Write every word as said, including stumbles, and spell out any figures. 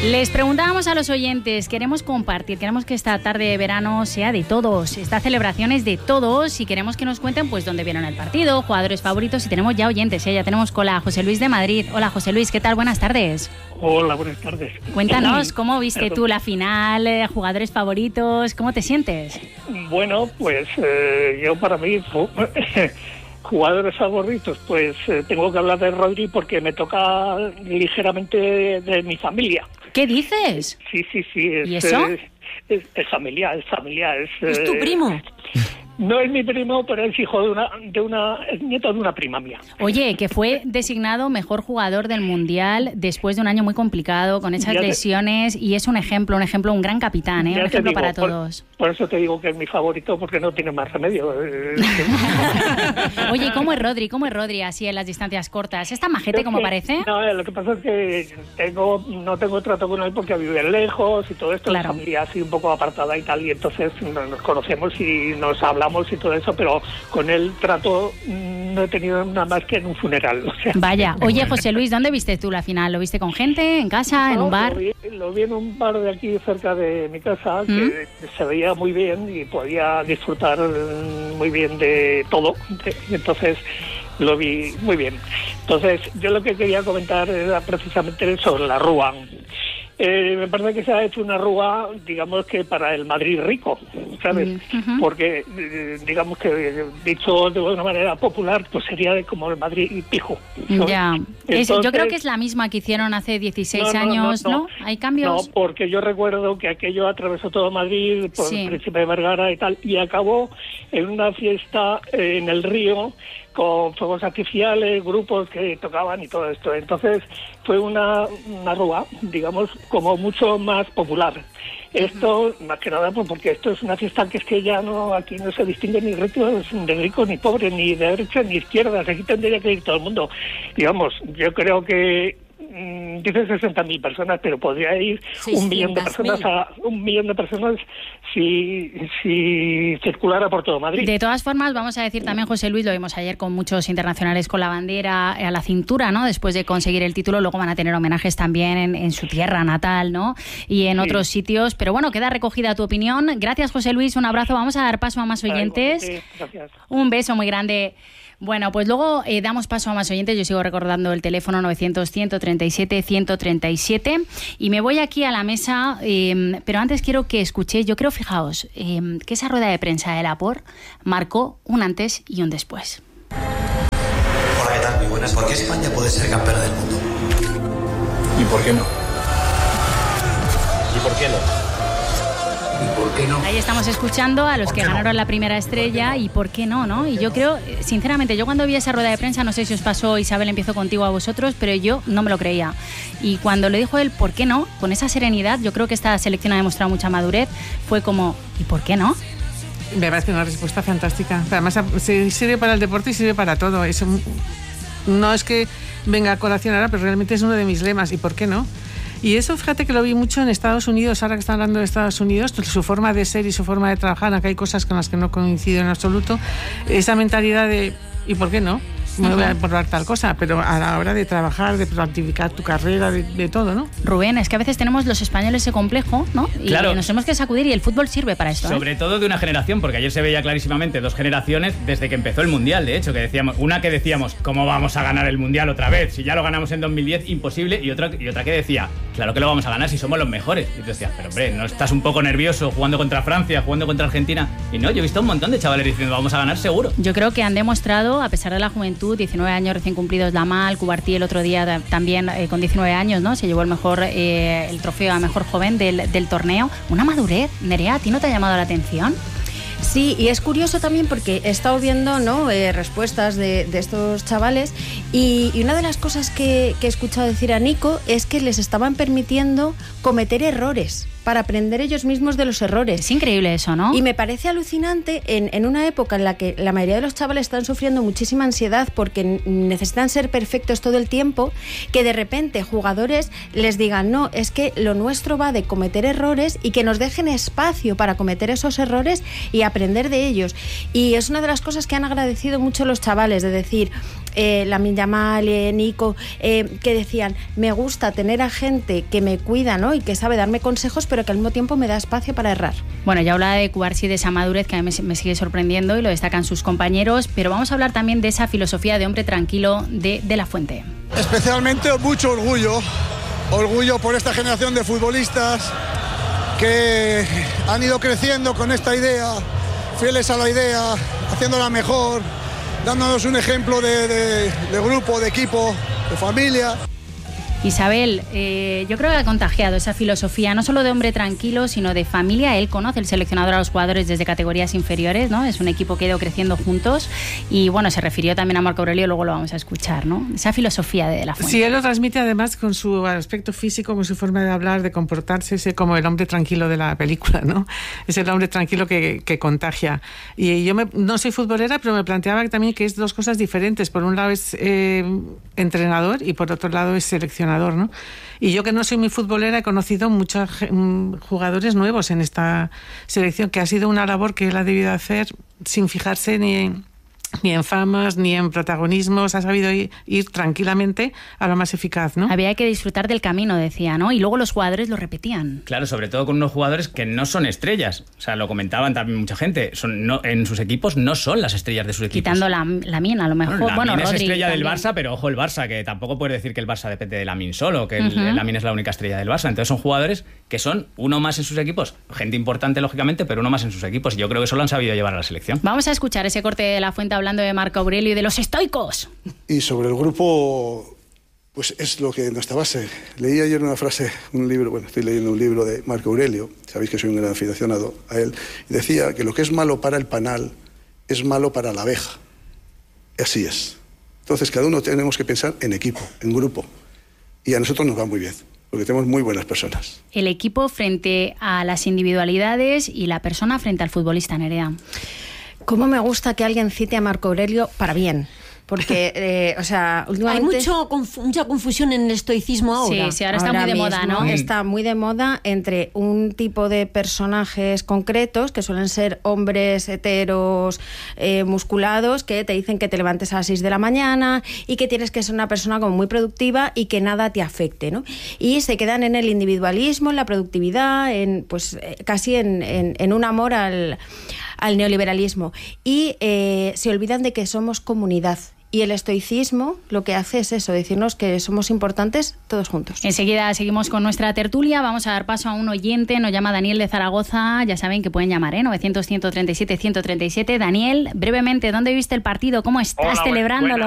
Les preguntábamos a los oyentes, queremos compartir, queremos que esta tarde de verano sea de todos, esta celebración es de todos y queremos que nos cuenten pues dónde vieron el partido, jugadores favoritos y tenemos ya oyentes, ¿eh? Ya tenemos cola a José Luis de Madrid. Hola José Luis, ¿qué tal? Buenas tardes. Hola, buenas tardes. Cuéntanos, ¿cómo viste tú la final, eh, jugadores favoritos, cómo te sientes? Bueno, pues eh, yo para mí... Jugadores favoritos, pues eh, tengo que hablar de Rodri porque me toca ligeramente de, de mi familia. ¿Qué dices? Sí, sí, sí. Es, ¿Y eso? Es, es, es familia, es familia. ¿Es, ¿Es tu primo? No es mi primo, pero es hijo de una, de una, es nieto de una prima mía. Oye, que fue designado mejor jugador del Mundial después de un año muy complicado, con esas te, lesiones, y es un ejemplo, un ejemplo, un gran capitán, ¿eh? Un ejemplo digo, para todos. Por, por eso te digo que es mi favorito, porque no tiene más remedio. Oye, ¿cómo es Rodri? ¿Cómo es Rodri así en las distancias cortas? ¿Es tan majete es como que, parece? No, lo que pasa es que tengo, no tengo trato con él porque vive lejos y todo esto, claro. La familia así un poco apartada y tal, y entonces nos conocemos y nos hablamos y todo eso, pero con él trato no he tenido nada más que en un funeral. O sea, vaya, oye José Luis, ¿dónde viste tú la final? ¿Lo viste con gente, en casa, no, en un bar? Lo vi, lo vi en un bar de aquí cerca de mi casa, ¿Mm? que se veía muy bien y podía disfrutar muy bien de todo, entonces lo vi muy bien. Entonces yo lo que quería comentar era precisamente sobre la Rúa. Eh, me parece que se ha hecho una rúa, digamos que para el Madrid rico, ¿sabes? Uh-huh. Porque, eh, digamos que, dicho de una manera popular, pues sería de como el Madrid pijo, ¿sabes? Ya, Entonces, es, yo creo que es la misma que hicieron hace dieciséis no, no, años, ¿no, no, ¿no? ¿Hay cambios? No, porque yo recuerdo que aquello atravesó todo Madrid, por sí. el Príncipe de Vergara y tal, y acabó en una fiesta eh, en el río, con fuegos artificiales, grupos que tocaban y todo esto. Entonces fue una, una rúa, digamos, como mucho más popular. Esto, uh-huh. más que nada, pues porque esto es una fiesta que es que ya no, aquí no se distingue ni ricos, de ricos ni pobres, ni de derecha ni izquierda. Aquí tendría que ir todo el mundo. Digamos, yo creo que dice sesenta mil personas, pero podría ir un millón de personas a un millón de personas si, si circulara por todo Madrid. De todas formas, vamos a decir también, José Luis, lo vimos ayer con muchos internacionales con la bandera a la cintura, ¿no? Después de conseguir el título, luego van a tener homenajes también en, en su tierra natal, ¿no? Y en sí. otros sitios, pero bueno, queda recogida tu opinión. Gracias, José Luis, un abrazo. Vamos a dar paso a más oyentes. Sí, gracias. Un beso muy grande. Bueno, pues luego eh, damos paso a más oyentes. Yo sigo recordando el teléfono novecientos, ciento treinta y siete, ciento treinta y siete y me voy aquí a la mesa, eh, pero antes quiero que escuchéis, yo creo, fijaos, eh, que esa rueda de prensa de Laporte marcó un antes y un después. Hola, ¿qué tal? Muy buenas. ¿Por qué España puede ser campeona del mundo? ¿Y por qué no? ¿Y por qué no? ¿Por qué no? Ahí estamos escuchando a los que ganaron la primera estrella y por qué no, ¿no? Y yo creo, sinceramente, yo cuando vi esa rueda de prensa, no sé si os pasó, Isabel, empiezo contigo a vosotros, pero yo no me lo creía. Y cuando le dijo él, ¿por qué no? Con esa serenidad, yo creo que esta selección ha demostrado mucha madurez, fue como, ¿y por qué no? Me parece una respuesta fantástica. Además, sirve para el deporte y sirve para todo. Es un, no es que venga a colación ahora, pero realmente es uno de mis lemas. ¿Y por qué no? Y eso, fíjate que lo vi mucho en Estados Unidos, ahora que están hablando de Estados Unidos, su forma de ser y su forma de trabajar, aunque hay cosas con las que no coincido en absoluto, esa mentalidad de ¿y por qué no? Me voy a probar tal cosa, pero a la hora de trabajar, de planificar tu carrera, de, de todo, ¿no? Rubén, es que a veces tenemos los españoles ese complejo, ¿no? Y claro. nos tenemos que sacudir y el fútbol sirve para esto. Sobre ¿eh? todo de una generación, porque ayer se veía clarísimamente dos generaciones desde que empezó el Mundial, de hecho, que decíamos, una que decíamos, ¿cómo vamos a ganar el Mundial otra vez? Si ya lo ganamos en dos mil diez, imposible, y otra, y otra que decía, claro que lo vamos a ganar si somos los mejores. Y tú decías, pero hombre, ¿no estás un poco nervioso jugando contra Francia, jugando contra Argentina? Y no, yo he visto un montón de chavales diciendo, vamos a ganar seguro. Yo creo que han demostrado, a pesar de la juventud, diecinueve años recién cumplidos, Lamal, Cubartí el otro día también eh, con diecinueve años, ¿no? Se llevó el mejor eh, el trofeo a mejor joven del, del torneo. Una madurez, Nerea, ¿a ti no te ha llamado la atención? Sí, y es curioso también porque he estado viendo, ¿no? eh, respuestas de, de estos chavales y, y una de las cosas que, que he escuchado decir a Nico es que les estaban permitiendo cometer errores para aprender ellos mismos de los errores. Es increíble eso, ¿no? Y me parece alucinante en, en una época en la que la mayoría de los chavales están sufriendo muchísima ansiedad porque necesitan ser perfectos todo el tiempo, que de repente jugadores les digan, no, es que lo nuestro va de cometer errores y que nos dejen espacio para cometer esos errores y aprender de ellos. Y es una de las cosas que han agradecido mucho los chavales, de decir, eh, Lamine Yamal, eh, Nico, eh, que decían, me gusta tener a gente que me cuida, ¿no? Y que sabe darme consejos, pero que al mismo tiempo me da espacio para errar. Bueno, ya habla de Cubarsí, de esa madurez que a mí me, me sigue sorprendiendo y lo destacan sus compañeros, pero vamos a hablar también de esa filosofía de hombre tranquilo de, de La Fuente. Especialmente mucho orgullo, orgullo por esta generación de futbolistas que han ido creciendo con esta idea, fieles a la idea, haciéndola mejor, dándonos un ejemplo de, de, de grupo, de equipo, de familia. Isabel, eh, yo creo que ha contagiado esa filosofía, no solo de hombre tranquilo, sino de familia. Él conoce el seleccionador a los jugadores desde categorías inferiores, ¿no? Es un equipo que ha ido creciendo juntos y, bueno, se refirió también a Marco Aurelio, luego lo vamos a escuchar, ¿no? Esa filosofía de La Fuente. Sí, él lo transmite además con su aspecto físico, con su forma de hablar, de comportarse, ese como el hombre tranquilo de la película, ¿no? Es el hombre tranquilo que, que contagia. Y yo me, no soy futbolera, pero me planteaba también que es dos cosas diferentes. Por un lado es eh, entrenador y por otro lado es seleccionador, ¿no? Y yo, que no soy muy futbolera, he conocido muchos jugadores nuevos en esta selección, que ha sido una labor que él ha debido hacer sin fijarse ni en, ni en famas, ni en protagonismos. Ha sabido ir, ir tranquilamente a lo más eficaz, ¿no? Había que disfrutar del camino, decía, ¿no? Y luego los jugadores lo repetían. Claro, sobre todo con unos jugadores que no son estrellas. O sea, lo comentaban también mucha gente. Son, no, en sus equipos no son las estrellas de sus equipos. Quitando la, Lamine, a lo mejor. Bueno, bueno, Lamine es Rodri estrella también. del Barça, pero ojo el Barça, que tampoco puedes decir que el Barça depende de Lamine solo, que el, Uh-huh. Lamine es la única estrella del Barça. Entonces son jugadores que son uno más en sus equipos. Gente importante, lógicamente, pero uno más en sus equipos. Y yo creo que eso lo han sabido llevar a la selección. Vamos a escuchar ese corte de La Fuente hablando de Marco Aurelio y de los estoicos. Y sobre el grupo, pues es lo que es nuestra base. Leí ayer una frase, un libro, bueno, estoy leyendo un libro de Marco Aurelio, sabéis que soy un gran aficionado a él, y decía que lo que es malo para el panal es malo para la abeja. Así es. Entonces cada uno tenemos que pensar en equipo, en grupo, y a nosotros nos va muy bien, porque tenemos muy buenas personas. El equipo frente a las individualidades y la persona frente al futbolista, Nerea. ¿Cómo me gusta que alguien cite a Marco Aurelio para bien? Porque, eh, o sea, últimamente... Hay mucho, conf- mucha confusión en el estoicismo ahora. Sí, sí, ahora está muy de moda, ¿no? Está muy de moda entre un tipo de personajes concretos, que suelen ser hombres heteros, eh, musculados, que te dicen que te levantes a las seis de la mañana y que tienes que ser una persona como muy productiva y que nada te afecte, ¿no? Y se quedan en el individualismo, en la productividad, en pues eh, casi en, en, en un amor al, al neoliberalismo. Y eh, se olvidan de que somos comunidad. Y el estoicismo lo que hace es eso, decirnos que somos importantes todos juntos. Enseguida seguimos con nuestra tertulia. Vamos a dar paso a un oyente. Nos llama Daniel de Zaragoza. Ya saben que pueden llamar, ¿eh? novecientos, ciento treinta y siete, ciento treinta y siete. Daniel, brevemente, ¿dónde viste el partido? ¿Cómo estás Hola, celebrándolo?